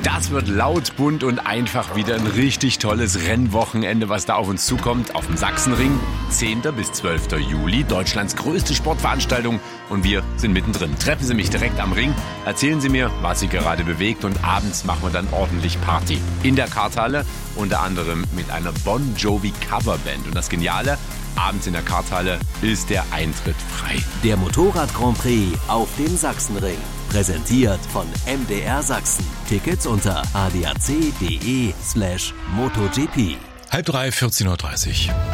Das wird laut, bunt und einfach wieder ein richtig tolles Rennwochenende, was da auf uns zukommt. Auf dem Sachsenring, 10. bis 12. Juli, Deutschlands größte Sportveranstaltung. Und wir sind mittendrin. Treffen Sie mich direkt am Ring, erzählen Sie mir, was Sie gerade bewegt. Und abends machen wir dann ordentlich Party. In der Karthalle, unter anderem mit einer Bon Jovi Coverband. Und das Geniale, abends in der Karthalle ist der Eintritt frei. Der Motorrad Grand Prix auf dem Sachsenring. Präsentiert von MDR Sachsen. Tickets unter adac.de/MotoGP. 2:30, 14:30 Uhr.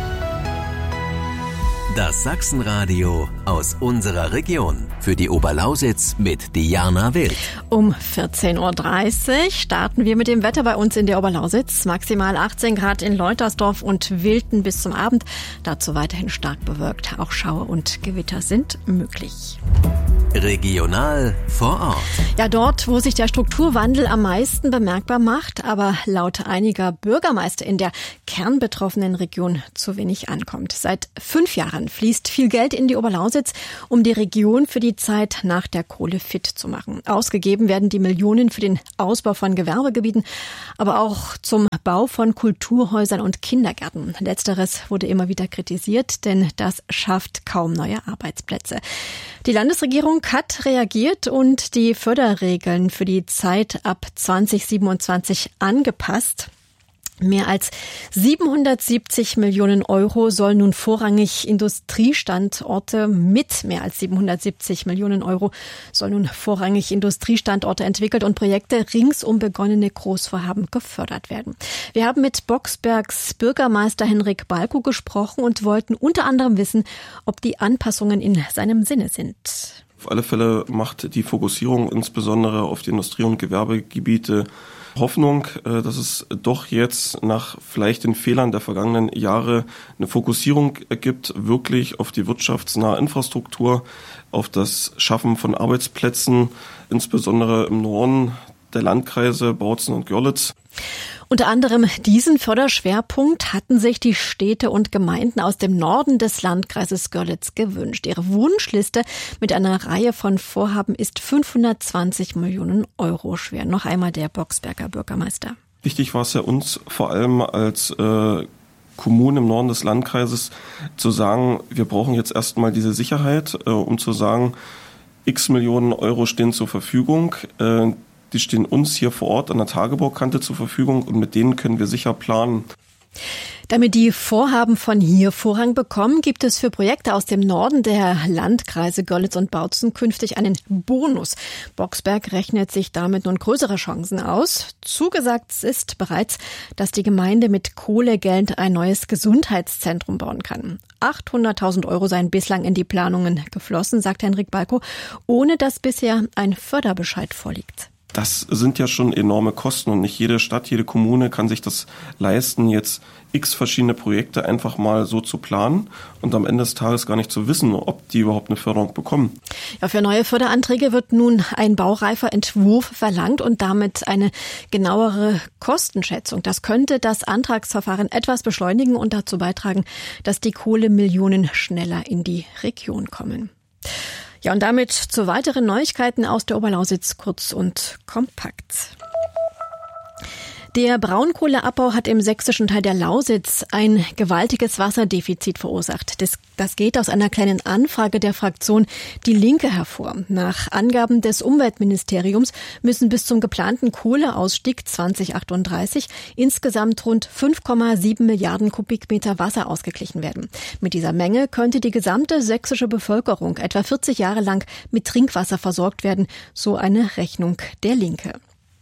Das Sachsenradio aus unserer Region. Für die Oberlausitz mit Diana Wild. Um 14:30 Uhr starten wir mit dem Wetter bei uns in der Oberlausitz. Maximal 18 Grad in Leutersdorf und Wilten bis zum Abend. Dazu weiterhin stark bewölkt. Auch Schauer und Gewitter sind möglich. Regional vor Ort. Ja, dort, wo sich der Strukturwandel am meisten bemerkbar macht, aber laut einiger Bürgermeister in der kernbetroffenen Region zu wenig ankommt. Seit 5 Jahren fließt viel Geld in die Oberlausitz, um die Region für die Zeit nach der Kohle fit zu machen. Ausgegeben werden die Millionen für den Ausbau von Gewerbegebieten, aber auch zum Bau von Kulturhäusern und Kindergärten. Letzteres wurde immer wieder kritisiert, denn das schafft kaum neue Arbeitsplätze. Die Landesregierung hat reagiert und die Förderregeln für die Zeit ab 2027 angepasst. Mehr als 770 Millionen Euro sollen nun vorrangig Industriestandorte entwickelt und Projekte rings um begonnene Großvorhaben gefördert werden. Wir haben mit Boxbergs Bürgermeister Henrik Balko gesprochen und wollten unter anderem wissen, ob die Anpassungen in seinem Sinne sind. Auf alle Fälle macht die Fokussierung insbesondere auf die Industrie- und Gewerbegebiete Hoffnung, dass es doch jetzt nach vielleicht den Fehlern der vergangenen Jahre eine Fokussierung gibt, wirklich auf die wirtschaftsnahe Infrastruktur, auf das Schaffen von Arbeitsplätzen, insbesondere im Norden der Landkreise Bautzen und Görlitz. Unter anderem diesen Förderschwerpunkt hatten sich die Städte und Gemeinden aus dem Norden des Landkreises Görlitz gewünscht. Ihre Wunschliste mit einer Reihe von Vorhaben ist 520 Millionen Euro schwer. Noch einmal der Boxberger Bürgermeister. Wichtig war es ja uns vor allem als Kommunen im Norden des Landkreises zu sagen, wir brauchen jetzt erstmal diese Sicherheit, um zu sagen, x Millionen Euro stehen zur Verfügung. Die stehen uns hier vor Ort an der Tagebaukante zur Verfügung und mit denen können wir sicher planen. Damit die Vorhaben von hier Vorrang bekommen, gibt es für Projekte aus dem Norden der Landkreise Görlitz und Bautzen künftig einen Bonus. Boxberg rechnet sich damit nun größere Chancen aus. Zugesagt ist bereits, dass die Gemeinde mit Kohlegeld ein neues Gesundheitszentrum bauen kann. 800.000 Euro seien bislang in die Planungen geflossen, sagt Henrik Balko, ohne dass bisher ein Förderbescheid vorliegt. Das sind ja schon enorme Kosten und nicht jede Stadt, jede Kommune kann sich das leisten, jetzt x verschiedene Projekte einfach mal so zu planen und am Ende des Tages gar nicht zu wissen, ob die überhaupt eine Förderung bekommen. Ja, für neue Förderanträge wird nun ein baureifer Entwurf verlangt und damit eine genauere Kostenschätzung. Das könnte das Antragsverfahren etwas beschleunigen und dazu beitragen, dass die Kohlemillionen schneller in die Region kommen. Ja, und damit zu weiteren Neuigkeiten aus der Oberlausitz, kurz und kompakt. Der Braunkohleabbau hat im sächsischen Teil der Lausitz ein gewaltiges Wasserdefizit verursacht. Das geht aus einer kleinen Anfrage der Fraktion Die Linke hervor. Nach Angaben des Umweltministeriums müssen bis zum geplanten Kohleausstieg 2038 insgesamt rund 5,7 Milliarden Kubikmeter Wasser ausgeglichen werden. Mit dieser Menge könnte die gesamte sächsische Bevölkerung etwa 40 Jahre lang mit Trinkwasser versorgt werden, so eine Rechnung der Linke.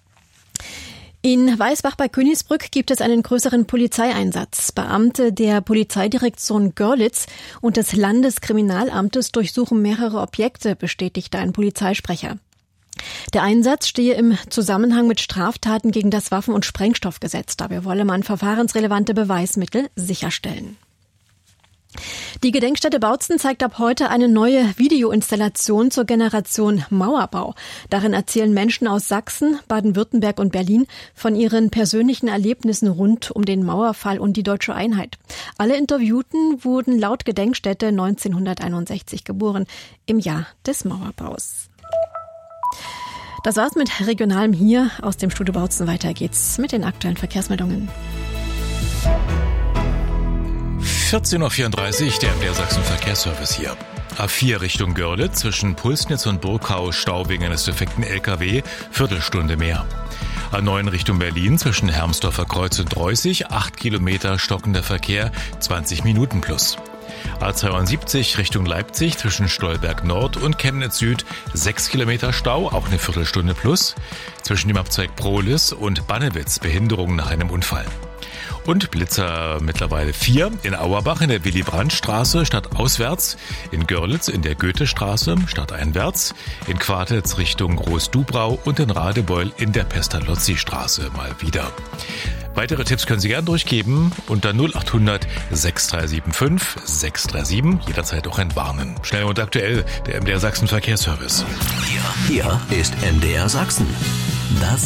In Weißbach bei Königsbrück gibt es einen größeren Polizeieinsatz. Beamte der Polizeidirektion Görlitz und des Landeskriminalamtes durchsuchen mehrere Objekte, bestätigte ein Polizeisprecher. Der Einsatz stehe im Zusammenhang mit Straftaten gegen das Waffen- und Sprengstoffgesetz. Dabei wolle man verfahrensrelevante Beweismittel sicherstellen. Die Gedenkstätte Bautzen zeigt ab heute eine neue Videoinstallation zur Generation Mauerbau. Darin erzählen Menschen aus Sachsen, Baden-Württemberg und Berlin von ihren persönlichen Erlebnissen rund um den Mauerfall und die deutsche Einheit. Alle Interviewten wurden laut Gedenkstätte 1961 geboren, im Jahr des Mauerbaus. Das war's mit Regionalem hier aus dem Studio Bautzen. Weiter geht's mit den aktuellen Verkehrsmeldungen. 14.34 Uhr, der MDR Sachsen Verkehrsservice hier. A4 Richtung Görlitz zwischen Pulsnitz und Burgau Stau wegen eines defekten LKW, Viertelstunde mehr. A9 Richtung Berlin zwischen Hermsdorfer Kreuz und Reußig, 8 Kilometer stockender Verkehr, 20 Minuten plus. A72 Richtung Leipzig zwischen Stolberg Nord und Chemnitz Süd, 6 Kilometer Stau, auch eine Viertelstunde plus. Zwischen dem Abzweig Prohlis und Bannewitz Behinderung nach einem Unfall. Und Blitzer mittlerweile 4 in Auerbach in der Willy-Brandt-Straße stadtauswärts, in Görlitz in der Goethestraße stadteinwärts, in Quartitz Richtung Groß-Dubrau und in Radebeul in der Pestalozzi-Straße mal wieder. Weitere Tipps können Sie gern durchgeben unter 0800 6375 637, jederzeit auch entwarnen. Schnell und aktuell, der MDR Sachsen Verkehrsservice. Hier ist MDR Sachsen. Das